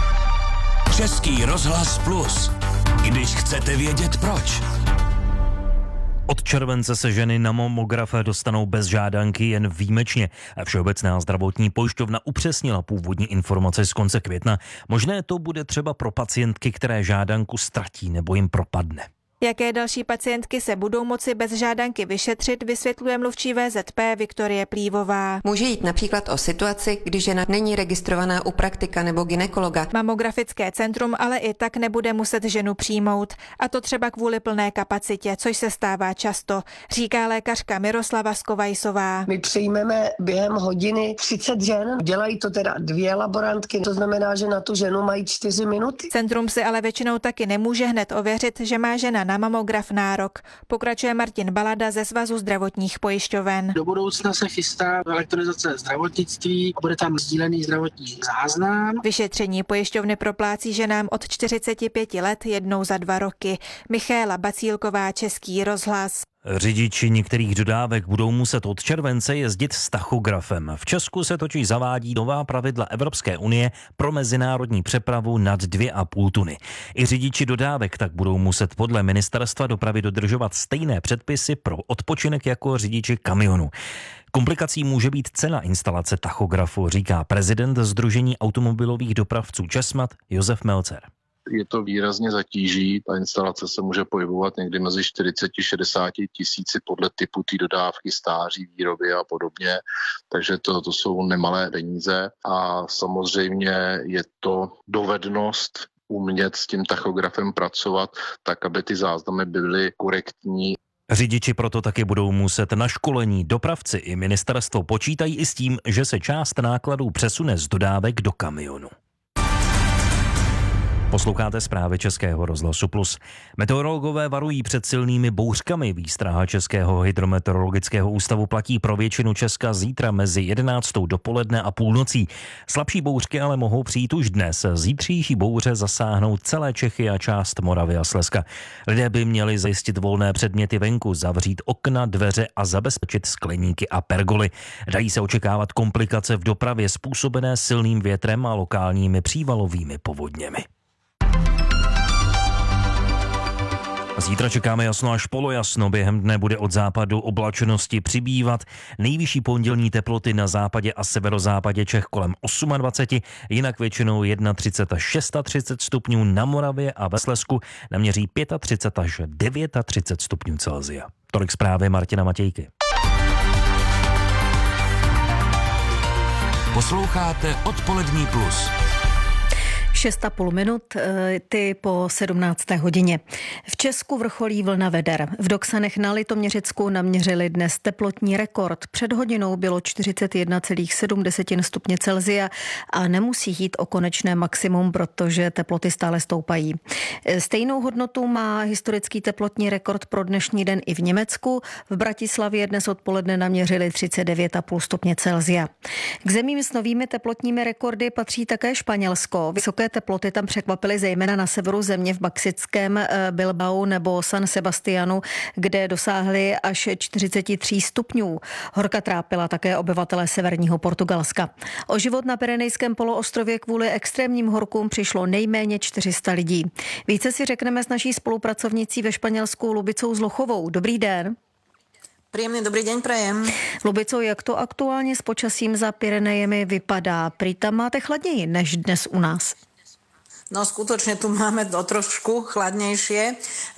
Český rozhlas Plus. Když chcete vědět proč. Od července se ženy na mamograf dostanou bez žádanky jen výjimečně. Všeobecná zdravotní pojišťovna upřesnila původní informace z konce května. Možné to bude třeba pro pacientky, které žádanku ztratí nebo jim propadne. Jaké další pacientky se budou moci bez žádanky vyšetřit, vysvětluje mluvčí V Z P Viktorie Plívová. Může jít například o situaci, kdy žena není registrovaná u praktika nebo gynekologa. Mamografické centrum ale i tak nebude muset ženu přijmout. A to třeba kvůli plné kapacitě, což se stává často, říká lékařka Miroslava Skovajsová. My přijmeme během hodiny třicet žen, dělají to teda dvě laborantky, to znamená, že na tu ženu mají čtyři minuty. Centrum si ale většinou taky nemůže hned ověřit, že má žena na mamograf nárok. Pokračuje Martin Balada ze Svazu zdravotních pojišťoven. Do budoucna se chystá elektronizace zdravotnictví, bude tam sdílený zdravotní záznam. Vyšetření pojišťovny proplácí ženám od čtyřiceti pěti let jednou za dva roky. Michaela Bacílková, Český rozhlas. Řidiči některých dodávek budou muset od července jezdit s tachografem. V Česku se totiž zavádí nová pravidla Evropské unie pro mezinárodní přepravu nad dvě a půl tuny. I řidiči dodávek tak budou muset podle ministerstva dopravy dodržovat stejné předpisy pro odpočinek jako řidiči kamionu. Komplikací může být cena instalace tachografu, říká prezident Sdružení automobilových dopravců Česmat Josef Melcer. Je to výrazně zatíží, ta instalace se může pohybovat někdy mezi čtyřicet až šedesát tisíci podle typu té dodávky, stáří, výroby a podobně, takže to, to jsou nemalé peníze a samozřejmě je to dovednost umět s tím tachografem pracovat tak, aby ty záznamy byly korektní. Řidiči proto taky budou muset na školení. Dopravci i ministerstvo počítají i s tím, že se část nákladů přesune z dodávek do kamionu. Posloucháte zprávy Českého rozhlasu Plus. Meteorologové varují před silnými bouřkami. Výstraha Českého hydrometeorologického ústavu platí pro většinu Česka zítra mezi jedenáctou dopoledne a půlnocí. Slabší bouřky ale mohou přijít už dnes. Zítřejší bouře zasáhnou celé Čechy a část Moravy a Slezska. Lidé by měli zajistit volné předměty venku, zavřít okna, dveře a zabezpečit skleníky a pergoly. Dají se očekávat komplikace v dopravě způsobené silným větrem a lokálními přívalovými povodněmi. Zítra čekáme jasno až polojasno, během dne bude od západu oblačenosti přibývat. Nejvyšší pondělní teploty na západě a severozápadě Čech kolem dvacet osm, jinak většinou třicet jedna až třicet šest stupňů na Moravě a ve Slezsku naměří třicet pět až třicet devět stupňů Celsia. Tolik zprávy Martina Matějky. Posloucháte Odpolední plus. šest a půl minut, ty po sedmnácté hodině. V Česku vrcholí vlna veder. V Doksanech na Litoměřicku naměřili dnes teplotní rekord. Před hodinou bylo čtyřicet jedna celá sedm stupně Celsia a nemusí jít o konečné maximum, protože teploty stále stoupají. Stejnou hodnotu má historický teplotní rekord pro dnešní den i v Německu. V Bratislavě dnes odpoledne naměřili třicet devět celá pět stupně Celsia. K zemím s novými teplotními rekordy patří také Španělsko. Vysoké teploty tam překvapily zejména na severu země v baskickém Bilbao nebo San Sebastianu, kde dosáhly až čtyřicet tři stupňů. Horka trápila také obyvatele severního Portugalska. O život na Pyrenejském poloostrově kvůli extrémním horkům přišlo nejméně čtyři sta lidí. Více si řekneme s naší spolupracovnicí ve Španělsku Lubicou Zlochovou. Dobrý den. Príjemný dobrý deň prajem. Lubico, jak to aktuálně s počasím za Pyrenejemi vypadá? Prý tam máte chladněji než dnes u nás. No skutočne tu máme o trošku chladnejšie.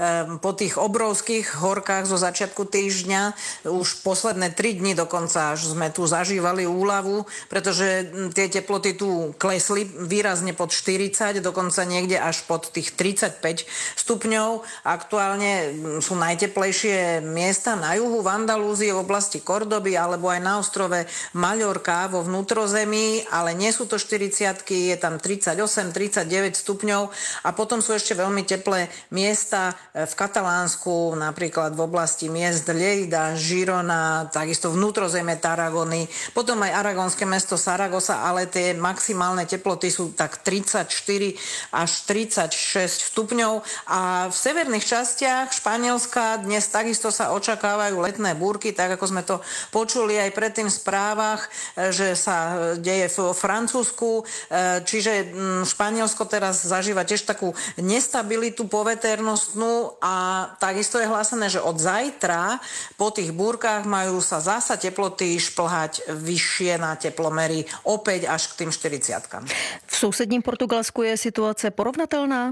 Po tých obrovských horkách zo začiatku týždňa už posledné tri dni dokonca až sme tu zažívali úľavu, pretože tie teploty tu klesli výrazne pod štyridsať, dokonca niekde až pod tých tridsaťpäť stupňov. Aktuálne sú najteplejšie miesta na juhu v Andalúzii, v oblasti Kordoby alebo aj na ostrove Maľorka vo vnútrozemí, ale nie sú to štyridsiatky, je tam tridsaťosem tridsaťdeväť stupňov a potom sú ešte veľmi teplé miesta v Katalánsku, napríklad v oblasti miest Lleida, Girona, takisto vnútrozemie Tarragony, potom aj aragonské mesto Saragossa, ale tie maximálne teploty sú tak tridsaťštyri až tridsaťšesť stupňov a v severných častiach Španielska dnes takisto sa očakávajú letné búrky, tak ako sme to počuli aj predtým v správach, že sa deje v Francúzsku, čiže Španielsko teraz zažíva tiež takú nestabilitu poveternostnú a takisto je hlásené, že od zajtra po tých búrkach majú sa zasa teploty šplhať vyššie na teplomery opäť až k tým štyridsiatkam. V sousedním Portugalsku je situace porovnatelná?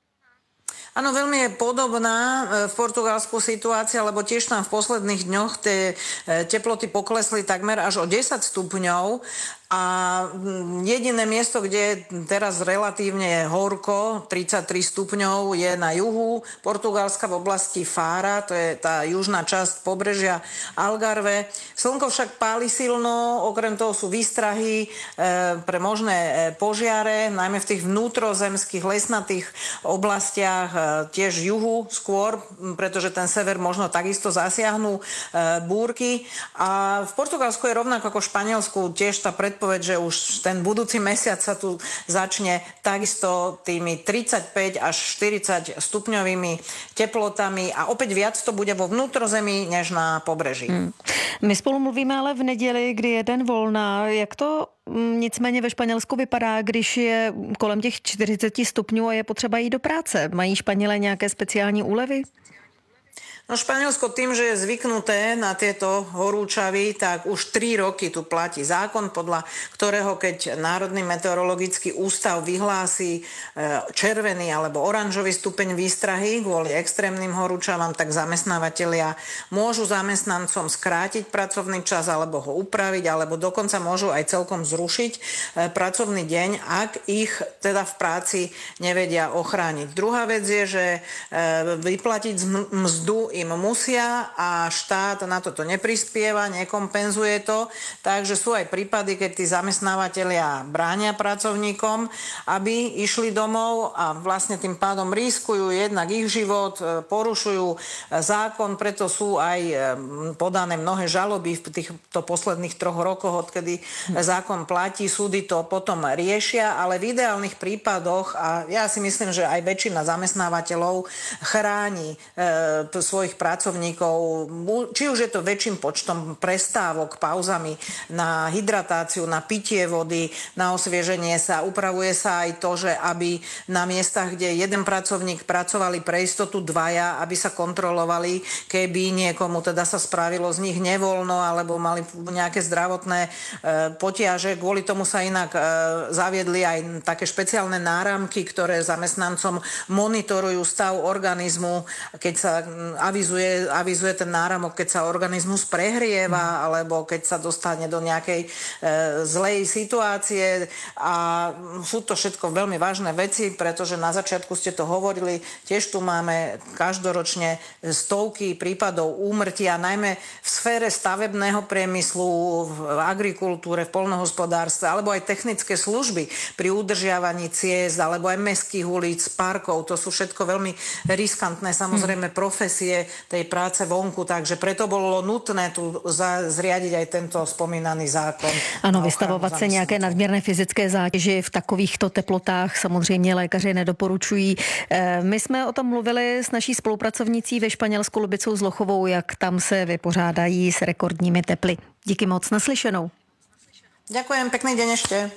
Áno, veľmi je podobná v Portugalsku situácia, lebo tiež tam v posledných dňoch tie teploty poklesli takmer až o desať stupňov. A jediné miesto, kde je teraz relatívne horko, tridsaťtri stupňov, je na juhu Portugalska v oblasti Fara, to je tá južná časť pobrežia Algarve. Slnko však páli silno, okrem toho sú výstrahy e, pre možné požiare, najmä v tých vnútrozemských lesnatých oblastiach, e, tiež juhu skôr, pretože ten sever možno takisto zasiahnu e, búrky. A v Portugalsku je rovnako ako v Španielsku tiež tá pred povedť, že už ten budúci mesiac sa tu začne takisto tými tridsaťpäť až štyridsať stupňovými teplotami a opäť viac to bude vo vnútrozemí než na pobreží. Hmm. My spolu mluvíme ale v neděli, kdy je den volna. Jak to nicméně ve Španělsku vypadá, když je kolem těch čtyřicet stupňů a je potřeba jít do práce? Mají Španělé nějaké speciální úlevy? No Španielsko tým, že je zvyknuté na tieto horúčavy, tak už tri roky tu platí zákon, podľa ktorého keď Národný meteorologický ústav vyhlási červený alebo oranžový stupeň výstrahy kvôli extrémnym horúčavám, tak zamestnávateľia môžu zamestnancom skrátiť pracovný čas alebo ho upraviť, alebo dokonca môžu aj celkom zrušiť pracovný deň, ak ich teda v práci nevedia ochrániť. Druhá vec je, že vyplatiť mzdu im musia a štát na toto neprispieva, nekompenzuje to. Takže sú aj prípady, keď tí zamestnávateľia bránia pracovníkom, aby išli domov a vlastne tým pádom riskujú jednak ich život, porušujú zákon, preto sú aj podané mnohé žaloby v týchto posledných troch rokoch, odkedy zákon platí. Súdy to potom riešia, ale v ideálnych prípadoch, a ja si myslím, že aj väčšina zamestnávateľov chráni e, svojich pracovníkov, či už je to väčším počtom prestávok, pauzami na hydratáciu, na pitie vody, na osvieženie sa. Upravuje sa aj to, že aby na miestach, kde jeden pracovník pracovali pre istotu dvaja, aby sa kontrolovali, keby niekomu teda sa spravilo z nich nevoľno alebo mali nejaké zdravotné e, potiaže. Kvôli tomu sa inak e, zaviedli aj také špeciálne náramky, ktoré zamestnancom monitorujú stav organizmu, keď sa avizuje avizuje, avizuje ten náramok, keď sa organizmus prehrieva, alebo keď sa dostane do nejakej e, zlej situácie. A sú to všetko veľmi vážne veci, pretože na začiatku ste to hovorili, tiež tu máme každoročne stovky prípadov úmrtia, najmä v sfére stavebného priemyslu, v agrikultúre, v poľnohospodárstve, alebo aj technické služby pri udržiavaní ciest, alebo aj mestských ulic, parkov. To sú všetko veľmi riskantné, samozrejme, profesie tej práce vonku, takže preto bolo nutné tu zriadiť aj tento spomínaný zákon. Ano, vystavovat se nějaké nadměrné fyzické zátěži v takovýchto teplotách samozřejmě lékaři nedoporučují. My jsme o tom mluvili s naší spolupracovnicí ve Španělsku Lubicou Zlochovou, jak tam se vypořádají s rekordními teply. Díky moc, naslyšenou. Ďakujem, pekný deň ešte.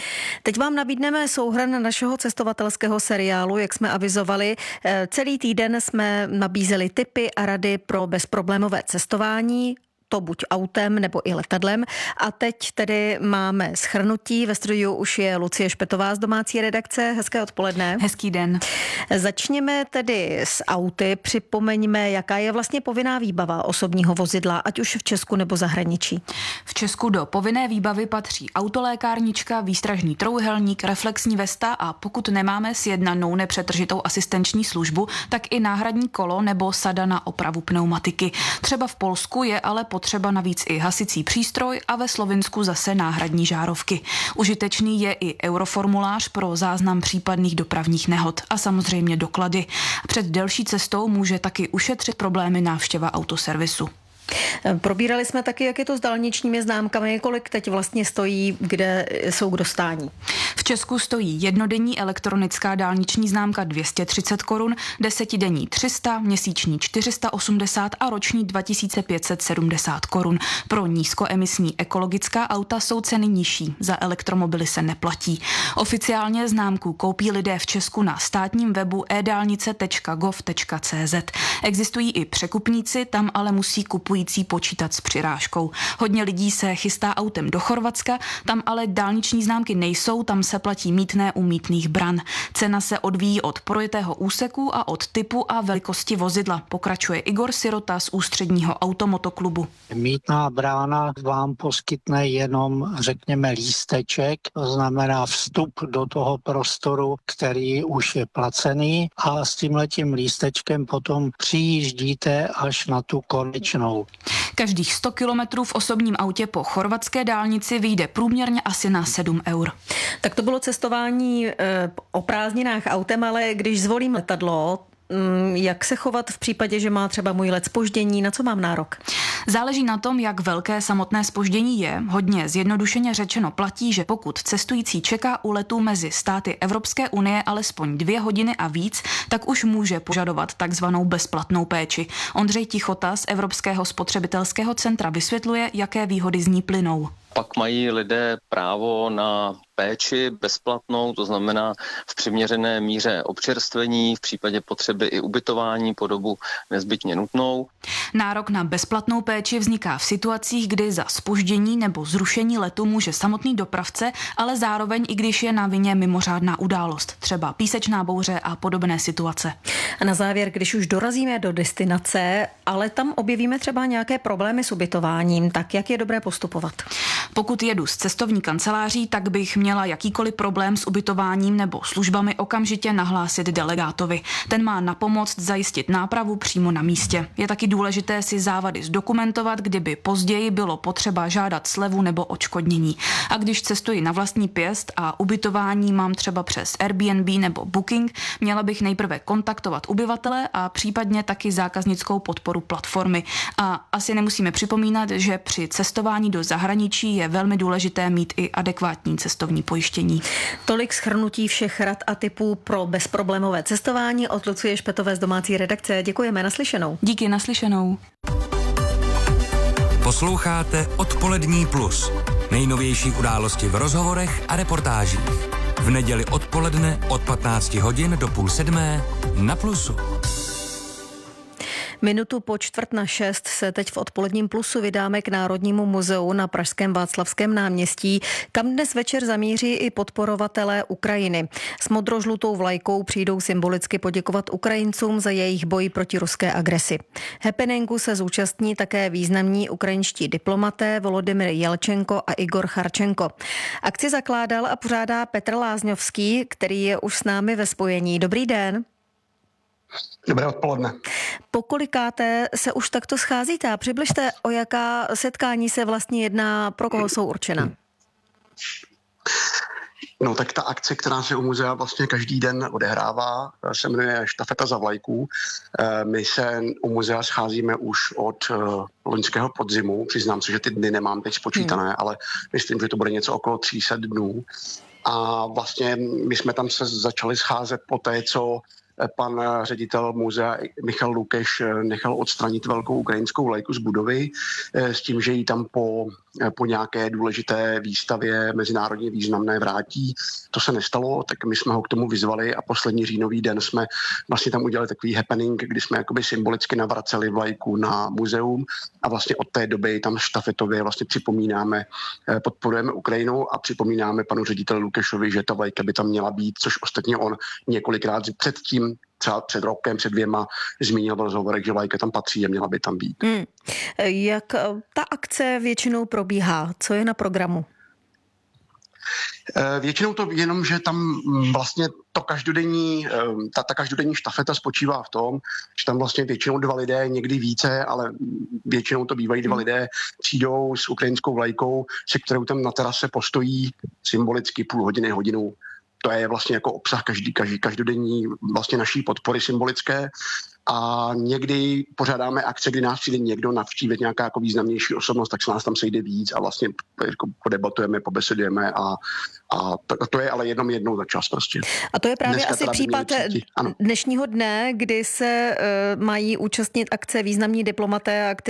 Teď vám nabídneme souhrn našeho cestovatelského seriálu, jak jsme avizovali. Celý týden jsme nabízeli tipy a rady pro bezproblémové cestování, to buď autem nebo i letadlem. A teď tedy máme shrnutí. Ve studiu už je Lucie Špetová z domácí redakce. Hezké odpoledne. Hezký den. Začněme tedy s auty. Připomeňme, jaká je vlastně povinná výbava osobního vozidla, ať už v Česku nebo zahraničí. V Česku do povinné výbavy patří autolékárnička, výstražný trojúhelník, reflexní vesta a pokud nemáme sjednanou nepřetržitou asistenční službu, tak i náhradní kolo nebo sada na opravu pneumatiky. Třeba v Polsku je ale potřeba navíc i hasicí přístroj a ve Slovinsku zase náhradní žárovky. Užitečný je i euroformulář pro záznam případných dopravních nehod a samozřejmě doklady. Před delší cestou může taky ušetřit problémy návštěva autoservisu. Probírali jsme taky, jak je to s dálničními známkami, kolik teď vlastně stojí, kde jsou k dostání. V Česku stojí jednodenní elektronická dálniční známka dvě stě třicet korun, desetidenní tři sta, měsíční čtyři sta osmdesát a roční dva tisíce pět set sedmdesát korun. Pro nízkoemisní ekologická auta jsou ceny nižší, za elektromobily se neplatí. Oficiálně známku koupí lidé v Česku na státním webu e dálnice tečka gov tečka cé zet. Existují i překupníci, tam ale musí kupující počítat s přirážkou. Hodně lidí se chystá autem do Chorvatska, tam ale dálniční známky nejsou, tam se platí mýtné u mýtných bran. Cena se odvíjí od projetého úseku a od typu a velikosti vozidla, pokračuje Igor Sirota z Ústředního automotoklubu. Mýtná brána vám poskytne jenom, řekněme, lísteček, to znamená vstup do toho prostoru, který už je placený a s tímhletím lístečkem potom přijíždíte až na tu konečnou. Každých sto kilometrů v osobním autě po chorvatské dálnici vyjde průměrně asi na sedm eur. Tak to bylo cestování e, o prázdninách autem, ale když zvolím letadlo, jak se chovat v případě, že má třeba můj let zpoždění, na co mám nárok? Záleží na tom, jak velké samotné zpoždění je. Hodně zjednodušeně řečeno platí, že pokud cestující čeká u letu mezi státy Evropské unie alespoň dvě hodiny a víc, tak už může požadovat takzvanou bezplatnou péči. Ondřej Tichota z Evropského spotřebitelského centra vysvětluje, jaké výhody z ní plynou. Pak mají lidé právo na péči bezplatnou, to znamená v přiměřené míře občerstvení, v případě potřeby i ubytování po dobu nezbytně nutnou. Nárok na bezplatnou péči vzniká v situacích, kdy za zpoždění nebo zrušení letu může samotný dopravce, ale zároveň i když je na vině mimořádná událost, třeba písečná bouře a podobné situace. A na závěr, když už dorazíme do destinace, ale tam objevíme třeba nějaké problémy s ubytováním, tak jak je dobré postupovat? Pokud jedu z cestovní kanceláří, tak bych měla jakýkoliv problém s ubytováním nebo službami okamžitě nahlásit delegátovi. Ten má napomoct zajistit nápravu přímo na místě. Je taky důležité si závady zdokumentovat, kdyby později bylo potřeba žádat slevu nebo odškodnění. A když cestuji na vlastní pěst a ubytování mám třeba přes Airbnb nebo Booking, měla bych nejprve kontaktovat ubyvatele a případně taky zákaznickou podporu platformy. A asi nemusíme připomínat, že při cestování do zahraničí je velmi důležité mít i adekvátní cestovní pojištění. Tolik shrnutí všech rad a tipů pro bezproblémové cestování od Lucie Špetové z domácí redakce. Děkujeme, naslyšenou. Díky, naslyšenou. Posloucháte Odpolední plus. Nejnovější události v rozhovorech a reportážích. V neděli odpoledne od patnácti hodin do půl sedmé na Plusu. Minutu po čtvrt na šest se teď v odpoledním Plusu vydáme k Národnímu muzeu na pražském Václavském náměstí, kam dnes večer zamíří i podporovatelé Ukrajiny. S modrožlutou vlajkou přijdou symbolicky poděkovat Ukrajincům za jejich boj proti ruské agresi. Happeningu se zúčastní také významní ukrajinští diplomaté Volodymyr Jelčenko a Igor Charčenko. Akci zakládal a pořádá Petr Lázňovský, který je už s námi ve spojení. Dobrý den. Dobré odpoledne. Pokolikáté se už takto scházíte a přibližte, o jaká setkání se vlastně jedná, pro koho jsou určena? No tak ta akce, která se u muzea vlastně každý den odehrává, se jmenuje Štafeta za vlajku. My se u muzea scházíme už od loňského podzimu. Přiznám se, že ty dny nemám teď spočítané, hmm. ale myslím, že to bude něco okolo tři sta dnů. A vlastně my jsme tam se začali scházet po té, co pan ředitel muzea Michal Lukeš nechal odstranit velkou ukrajinskou vlajku z budovy s tím, že ji tam po, po nějaké důležité výstavě mezinárodně významné vrátí. To se nestalo, tak my jsme ho k tomu vyzvali a poslední říjnový den jsme vlastně tam udělali takový happening, kdy jsme jakoby symbolicky navraceli vlajku na muzeum a vlastně od té doby tam štafetově vlastně připomínáme, podporujeme Ukrajinu a připomínáme panu řediteli Lukešovi, že ta vlajka by tam měla být, což ostatně on několikrát předtím třeba před rokem, před dvěma zmínil v rozhovorech, že vlajka tam patří a měla by tam být. Hmm. Jak ta akce většinou probíhá? Co je na programu? Většinou to jenom, že tam vlastně to každodenní, ta, ta každodenní štafeta spočívá v tom, že tam vlastně většinou dva lidé, někdy více, ale většinou to bývají dva lidé, přijdou s ukrajinskou vlajkou, se kterou tam na terase postojí symbolicky půl hodiny, hodinu. To je vlastně jako obsah každý, každý, každodenní vlastně naší podpory symbolické. A někdy pořádáme akce, kdy nás přijde někdo navštívit, nějaká jako významnější osobnost, tak se nás tam sejde víc a vlastně jako podebatujeme, pobesedujeme a, a to, to je ale jenom jednou za čas prostě. A to je právě Dneska asi teda případ dnešního dne, kdy se uh, mají účastnit akce významní diplomaté a